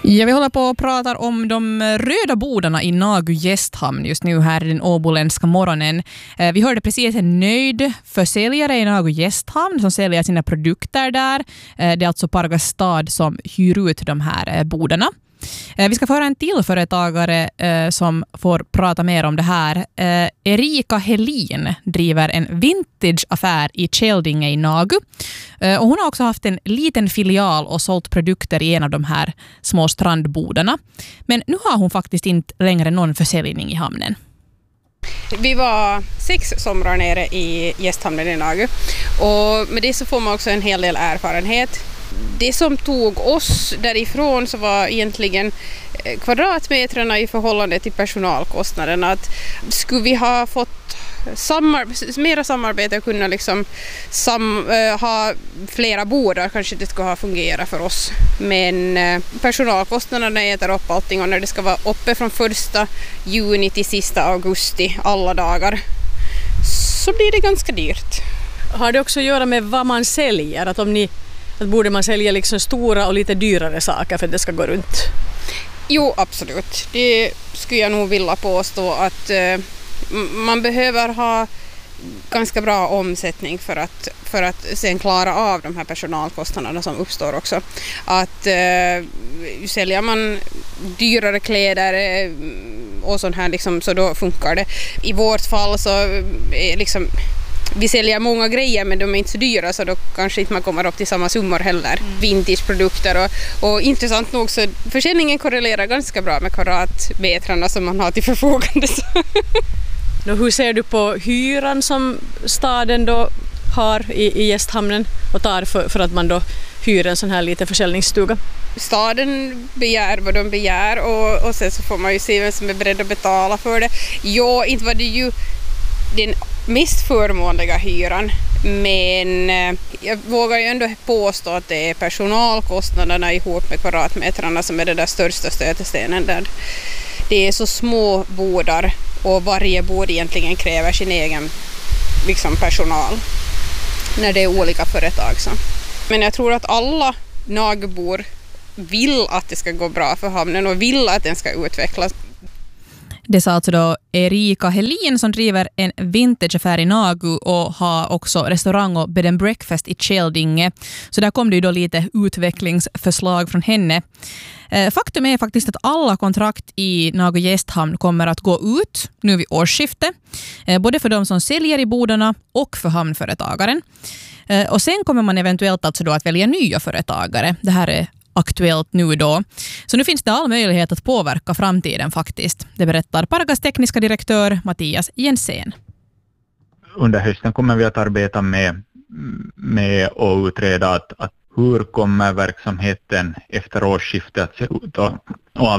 Ja, vi håller på och pratar om de röda bodarna i Nagu gästhamn just nu här i den åboländska morgonen. Vi hörde precis en nöjd försäljare i Nagu gästhamn som säljer sina produkter där. Det är alltså Pargas stad som hyr ut de här bodarna. Vi ska få höra en till företagare som får prata mer om det här. Erika Helin driver en vintageaffär i Käldinge i Nagu. Och hon har också haft en liten filial och sålt produkter i en av de här små strandbodarna. Men nu har hon faktiskt inte längre någon försäljning i hamnen. Vi var 6 somrar nere i gästhamnen i Nagu och med det så får man också en hel del erfarenhet. Det som tog oss därifrån så var egentligen kvadratmetrarna i förhållande till personalkostnaderna. Att skulle vi ha fått mera samarbete och kunna liksom ha flera bådar kanske det skulle ha fungerat för oss. Men personalkostnaderna äter upp allting och när det ska vara uppe från 1 juni till sista augusti alla dagar så blir det ganska dyrt. Har det också att göra med vad man säljer? Att borde man sälja liksom stora och lite dyrare saker för att det ska gå runt? Jo, absolut. Det skulle jag nog vilja påstå att man behöver ha ganska bra omsättning för att sen klara av de här personalkostnaderna som uppstår också. Att säljer man dyrare kläder och sånt här liksom, så då funkar det. I vårt fall så är liksom vi säljer många grejer men de är inte så dyra så då kanske inte man kommer upp till samma summor heller. Vintageprodukter och intressant nog så försäljningen korrelerar ganska bra med kvadratmetrarna som man har till förfogande. Hur ser du på hyran som staden då har i gästhamnen och tar för att man då hyr en sån här liten försäljningsstuga? Staden begär vad de begär och sen så får man ju se vem som är beredd att betala för det. Ja, inte var det ju den mest förmånliga hyran, men jag vågar ju ändå påstå att det är personalkostnaderna ihop med kvadratmetrarna som är det där största stötestenen där. Det är så små bodar och varje bod egentligen kräver sin egen liksom, personal när det är olika företag. Så. Men jag tror att alla Nagubor vill att det ska gå bra för hamnen och vill att den ska utvecklas. Det sa alltså då Erika Helin som driver en vintageaffär i Nagu och har också restaurang och bed and breakfast i Käldinge. Så där kom det ju då lite utvecklingsförslag från henne. Faktum är faktiskt att alla kontrakt i Nagu gästhamn kommer att gå ut nu vid årsskiftet. Både för de som säljer i bodarna och för hamnföretagaren. Och sen kommer man eventuellt alltså då att välja nya företagare. Det här är aktuellt nu då. Så nu finns det all möjlighet att påverka framtiden faktiskt. Det berättar Pargas tekniska direktör Mattias Jensén. Under hösten kommer vi att arbeta med att utreda att hur kommer verksamheten efter årsskiftet att se ut och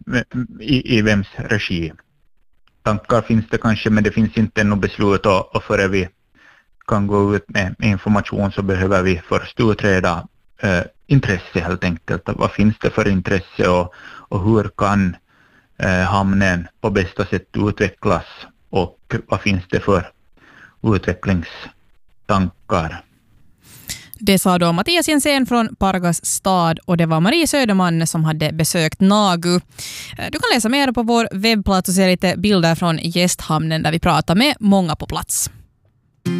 i vems regi. Tankar finns det kanske, men det finns inte något beslut och före vi kan gå ut med information så behöver vi först utreda intresse helt enkelt. Vad finns det för intresse och hur kan hamnen på bästa sätt utvecklas och vad finns det för utvecklingstankar? Det sa då Mattias Jensén från Pargas stad och det var Marie Söderman som hade besökt Nagu. Du kan läsa mer på vår webbplats och se lite bilder från gästhamnen där vi pratar med många på plats.